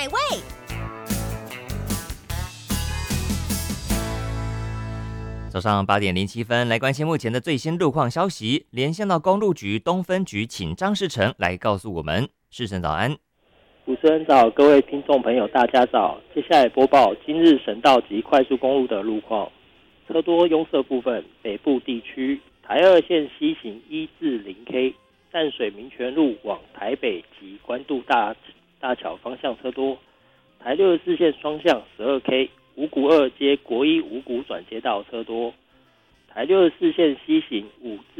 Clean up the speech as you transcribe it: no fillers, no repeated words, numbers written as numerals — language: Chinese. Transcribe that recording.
买位。 早上8:07，来关心目前的最新路况消息。连线到公路局东分局，请张世成来告诉我们。世成早安。 主持人早，各位听众朋友大家早。接下来播报今日省道及快速公路的路况。车多拥塞部分，北部地区台2线西行1至0K， 淡水民权路往台北及关渡大桥方向车多。台64线双向12K， 五股2接国一五股转接道车多。台64线西行5至